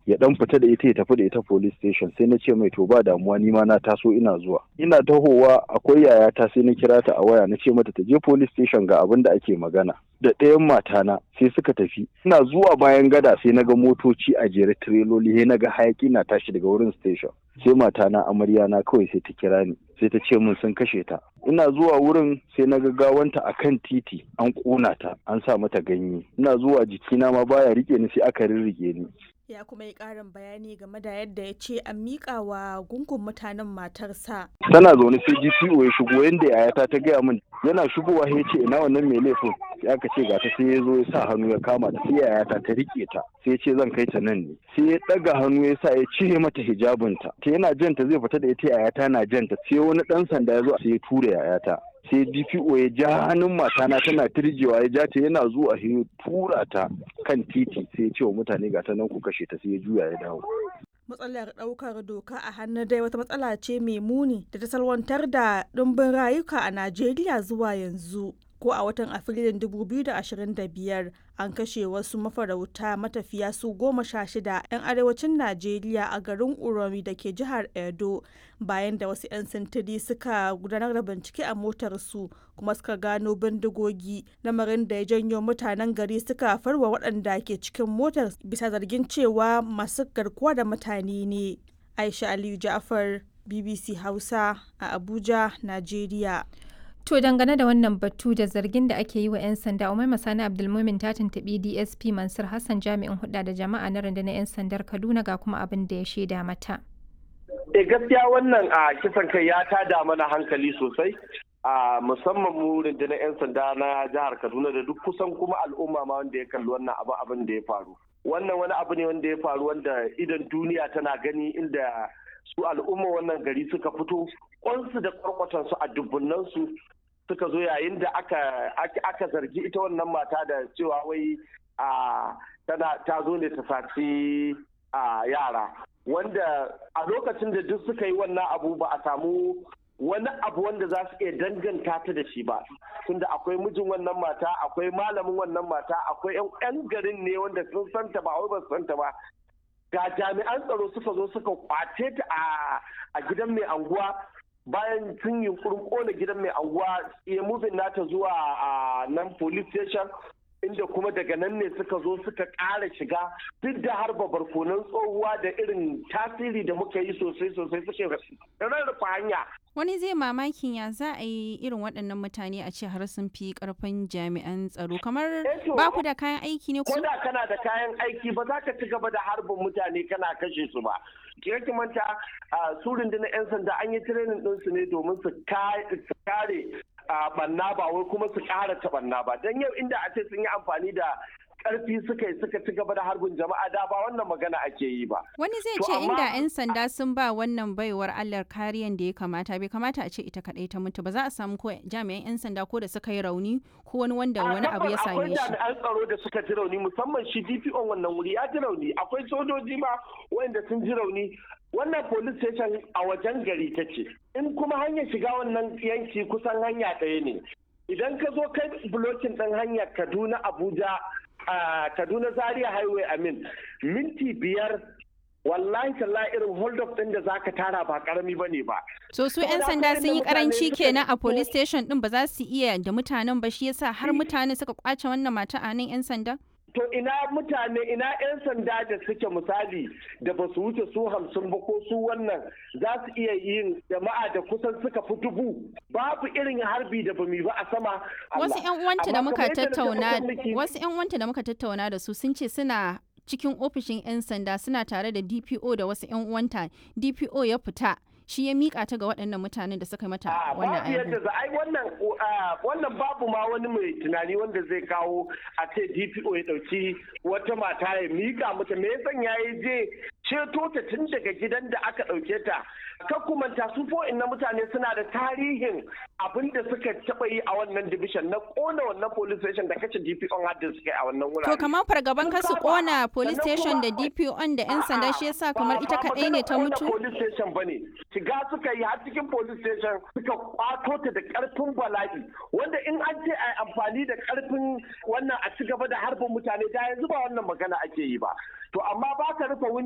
ya dan fita da ita ya tafi da ita police station. Sai na ce mai to ba damuwa, ni ma na taso ina zuwa. Ina tahowa akwai yayata, sai na kira ta a waya na ce mata ta je police station ga abin da ake magana. Da ɗayan matana sai suka tafi. Ina zuwa bayan gada sai na ga motoci a jere, tireloli, sai na ga hayaki na tashi daga wurin station. Sai matana amarya na kawai sai ta kira ni, sai ta ce min sun kashe ta. Ina zuwa wurin sai na ga gawanta akan titi, an ƙona ta, an sa mata ganye. Ina zuwa jikina ma baya rike ni, sai aka rirrike ni. Ya kuma yi ƙarin bayani game da yadda ya ce an miƙa wa gungun mutanen matarsa. Tana zaune sai GPO ya shigo, yanda yayata ta gaya min. Yana shigowa ya ce ina wannan mai laifin, sai aka ce ga ta, sai ya zo ya sa hannu ya kama ta, sai yayata ta rike ta, sai ya ce zan kai ta nan ne. Sai ya ɗaga hannu ya sa ya cire mata hijabinta, ta yana janta zai fita da ita, yayata na janta, sai wani ɗan sanda ya zo sai ya tura yayata. Sai DPO ya ja hannun matana tana tirjewa, ya ja ta, yana zuwa ya tura ta kan titi, sai ya ce wa mutane ga ta nan ku kashe ta, sai ya juya ya dawo. Matsalar ɗaukar doka a hannu dai wata matsala ce mai muni da ta salwantar da ɗumbin rayuka a Najeriya zuwa yanzu. Ko a watan Afrilun 2025 an kashe wasu mafarauta matafiya su 16 'yan arewacin Najeriya a garin Uromi da ke jihar Edo, bayan da wasu 'yan sintiri suka gudanar da bincike a motarsu kuma suka gano bindigogi, lamarin da ya janyo mutanen gari suka farwa waɗanda ke cikin motar bisa zargin cewa masu garkuwa da mutane ne. Aisha Aliyu Ja'far, BBC Hausa a Abuja, Najeriya. To dangane da wannan batu da zargin da ake yi wa 'yan sanda, Umaima Sani Abdulmumin ta tuntuɓi DSP Mansur Hassan, jami'in hulɗa da jama'a na rundunar 'yan sandar Kaduna, ga kuma abin da ya shaida mata. Gaskiya wannan a kisan kai ya tada mana hankali sosai, a musamman mu rundunar 'yan sanda na jihar Kaduna da duk kusan kuma al'umma ma wanda ya kalli wannan abin da ya faru. Wannan wani abu ne wanda ya faru wanda idan duniya tana gani, inda su al'umma wannan gari suka fito kwansu da kwarkwatansu a dubbunansu suka zo yayin da aka zargi ita wannan mata da cewa wai ta zo ne ta saci yara, wanda a lokacin da duk suka yi wannan abu ba a samu wani abu wanda za su iya danganta ta da shi ba, tunda akwai mijin wannan mata, akwai malamin wannan mata, akwai 'yan garin ne wanda sun santa ba wai ba su santa ba. Ga jami'an tsaro suka zo suka kwace ta a gidan mai anguwa, bayan sun yi kona gidan mai anguwa ya mubin nata zuwa nan police station, inda kuma daga nan ne suka zo suka ƙara shiga, duk da harba barkonan tsohuwa da irin tasiri da muka yi sosai suke rarrafa hanya. Wani zai mamakin ya za a yi irin waɗannan mutane a ce har sun fi ƙarfin jami'an tsaro, kamar ba ku da kayan aiki ne? Ko da kana da kayan aiki ba za ka ci gaba da harbin mutane kana kashe su ba. Ki manta su rundunar 'yan sanda an yi training ɗinsu ne domin su kare ɓanna ba wai kuma su ƙara ta ɓanna ba. Don yau inda a ce sun yi amfani da karfi suka ci gaba da harbin jama'a da ba wannan magana ake yi ba. Wani zai ce inda 'yan sanda sun ba wannan baiwar Allah kariyan da ya kamata, bai kamata a ce ita kadai ta mutu ba, za a samu ko jami'an 'yan sanda ko da suka yi rauni ko wani wanda wani abu ya same shi. Akwai jami'an tsaro da suka ji rauni, musamman shi DPO wannan wuri ya ji rauni, akwai sojoji ma wanda sun ji rauni. Wannan police station a wajen gari take, in kuma hanyar shiga wannan yanki kusan hanya ɗaya ne. Idan ka zo kai blocking ɗin hanyar Kaduna Abuja Kaduna Zaria Highway minti 5 wallahi tallahi irin hold up din da zaka tara ba karami bane ba. So su 'yan sanda sun yi karanci kenan a police station din, ba za su iya da mutanen ba, shi yasa har mutane suka kwace wannan mata a nan 'yan sanda? To ina mutane, ina 'yan sanda da suke misali da ba su wuce su 50 ba ko su wannan za su iya yin jama'a da kusan suka fi 1000, babu irin harbi da bamu ba a sama. Wasu 'yan uwanta da muka tattauna da su sun ce suna cikin ofishin 'yan sanda suna tare da DPO da wasu 'yan uwanta, DPO ya fita shi ya mika ta ga waɗannan mutanen da suka mata wannan aiki. Wannan babu ma wani mai tunani wanda zai kawo a ce DPO ya ɗauki wata mata ya mika mata, me yasan yayi je ceto ta tun daga gidan da aka ɗauke ta. Ka kumanta su na mutane suna da tarihin abin da suka taɓa yi a wannan division na ƙona wannan police station da kace DPO har da suka yi a wannan wurare. To kamar fargaban kasu ƙona police station da DPO da 'yan sanda shi yasa kamar ita kaɗai ne ta mutu? Police station bane, shiga suka yi har cikin police station suka kwato ta da ƙarfin bala'i, wanda in an ce a amfani da ƙarfin wannan a ci gaba da harbin mutane da yanzu ba wannan magana ake yi ba. To amma ba ka rufe